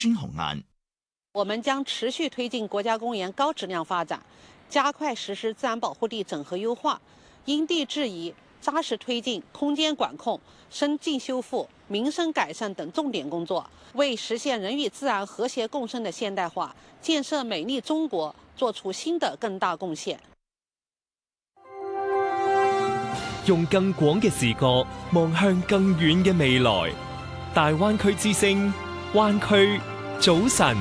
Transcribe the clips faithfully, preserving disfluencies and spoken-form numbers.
孫紅顏， 我們將持續推進國家公園高質量發展，加快實施自然保護地整合優化，因地制宜，扎實推進空間管控、生境修復、民生改善等重點工作，為實現人與自然和諧共生的現代化、建設美麗中國作出新的更大貢獻。 用更廣嘅視角望向更遠嘅未來，大灣區之聲，灣區早晨。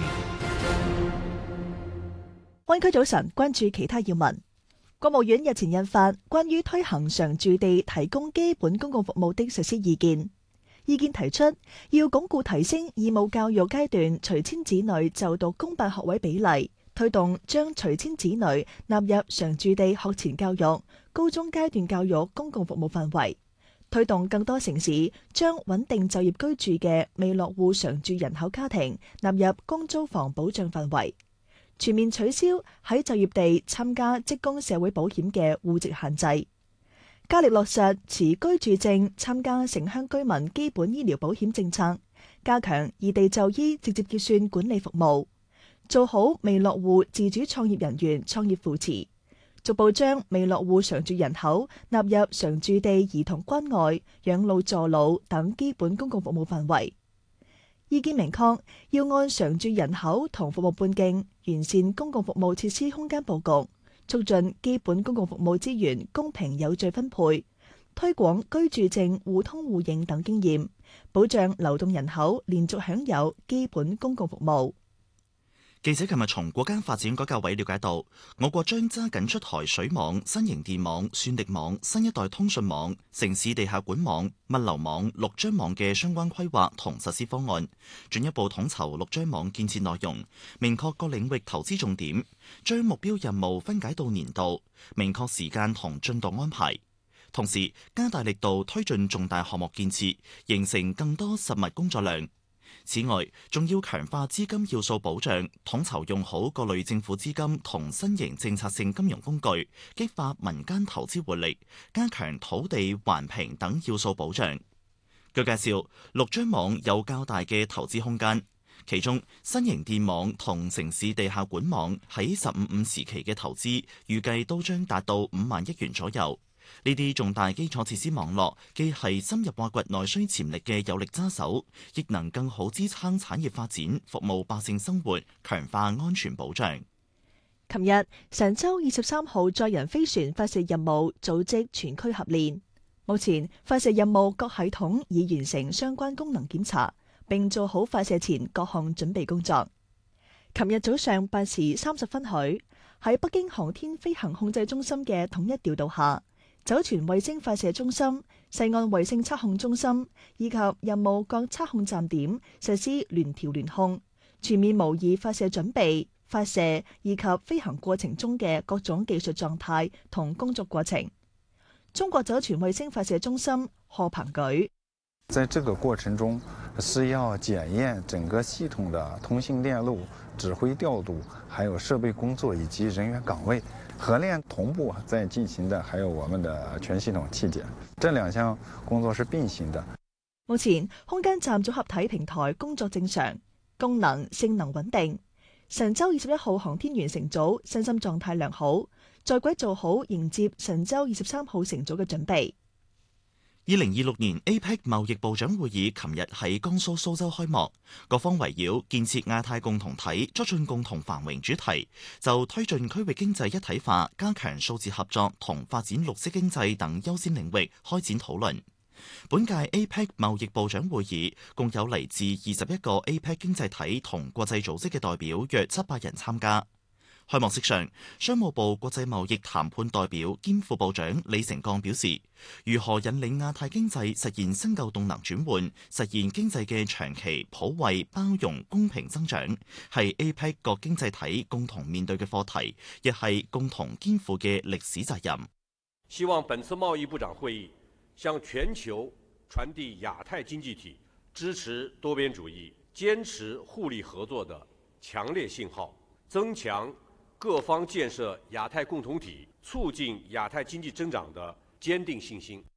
灣區早晨，關注其他要聞。國務院日前印發關於推行常住地提供基本公共服務的實施意見。意見提出，要鞏固提升義務教育階段隨遷子女就讀公辦學位比例，推動將隨遷子女納入常住地學前教育、高中階段教育公共服務範圍，推動更多城市將穩定就業居住嘅未落戶常住人口家庭納入公租房保障範圍，全面取消喺就業地參加職工社會保險嘅戶籍限制，加力落實持居住證參加城鄉居民基本醫療保險政策，加強異地就醫直接結算管理服務，做好未落戶自主創業人員創業扶持，逐步將未落戶常住人口納入常住地兒童關愛、養老助老等基本公共服務範圍。意見明確，要按常住人口同服務半徑，完善公共服務設施空間佈局，促進基本公共服務資源公平有序分配，推廣居住證互通互認等經驗，保障流動人口連續享有基本公共服務。 記者琴日從國家發展改革委了解到，我國將揸緊出台水網、新型電網、算力網、新一代通訊網、城市地下管網、物流網、陸張網嘅相關規劃同實施方案，進一步統籌陸張網建設內容，明確各領域投資重點，將目標任務分解到年度，明確時間同進度安排。同時加大力度推進重大項目建設，形成更多實物工作量。此外，仲要強化資金要素保障，統籌用好各類政府資金同新型政策性金融工具，激發民間投資活力，加強土地、環評等要素保障。據介紹，陸張網有較大嘅投資空間，其中新型電網同城市地下管網喺十五五時期嘅投資，預計都將達到五萬億元左右。呢啲重大基礎設施網絡既係深入挖掘內需潛力嘅有力揸手，亦能更好支撐產業發展，服務百姓生活，強化安全保障。 琴日，神舟二十三號載人飛船發射任務組織全區合練，目前發射任務各系統已完成相關功能檢查，並做好發射前各項準備工作。琴日早上八時三十分許，喺北京航天飛行控制中心嘅統一調度下，酒泉衛星發射中心、西岸衛星測控中心以及任務各測控站點實施聯調聯控，全面模擬發射準備、發射以及飛行過程中嘅各種技術狀態同工作過程。中國酒泉衛星發射中心賀鵬舉： 在這個過程中，是要檢驗整個系統的通信鏈路、指揮調度，還有設備工作以及人員崗位。合練同步在進行的還有我們的全系統器檢，這兩項工作是並行的。 目前空間站組合體平台工作正常，功能性能穩定。神舟二十一號航天員乘組身心狀態良好，在軌做好迎接神舟二十三號乘組嘅準備。 二零二六年 A P E C 貿易部長會議琴日喺江蘇蘇州開幕，各方圍繞建設亞太共同體、促進共同繁榮主題，就推進區域經濟一體化、加強數字合作同發展綠色經濟等優先領域開展討論。本屆 A P E C 貿易部長會議共有嚟自二十一個 A P E C 經濟體同國際組織嘅代表約七百人參加。開幕式上，商務部國際貿易談判代表兼副部長李成鋼表示，如何引領亞太經濟實現新舊動能轉換，實現經濟嘅長期普惠、包容、公平增長，係 A P E C 各經濟體共同面對嘅課題，亦係共同肩負嘅歷史責任。 希望本次貿易部長會議向全球傳遞亞太經濟體支持多邊主義、堅持互利合作的強烈信號，增強各方建設亞太共同體、促進亞太經濟增長的堅定信心。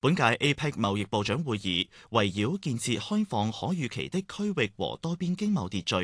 本屆 A P E C 貿易部長會議圍繞建設開放可預期的區域和多邊經貿秩